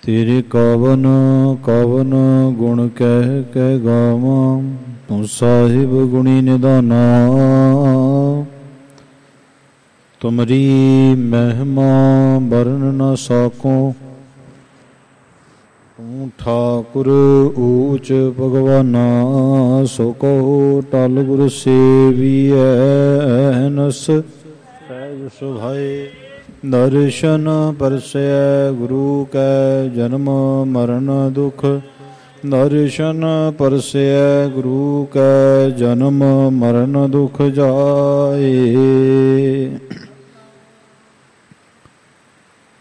ਤੇਰੇ ਕਵਨ ਕਵਨ ਗੁਣ ਕਹਿ ਕਹਿ ਗਾਵਾਂ, ਤੂੰ ਸਾਹਿਬ ਗੁਣੀ ਨਿਧਾਨਾ। ਤੁਮਰੀ ਮਹਿਮਾ ਵਰਨ ਨ ਸਾਕੋ, ਤੂੰ ਠਾਕੁਰ ਊਚ ਭਗਵਾਨਾ। ਸੋ ਕਹੋ ਟਲ ਗੁਰ ਸੇਵੀਐ, ਨਸ ਸਹਿਜ ਸੁਭਾਏ। ਦਰਸ਼ਨ ਪਰਸੈ ਗੁਰੂ ਕੈ, ਜਨਮ ਮਰਨ ਦੁਖ। ਦਰਸ਼ਨ ਪਰਸੈ ਗੁਰੂ ਕੈ, ਜਨਮ ਮਰਨ ਦੁਖ ਜਾਏ।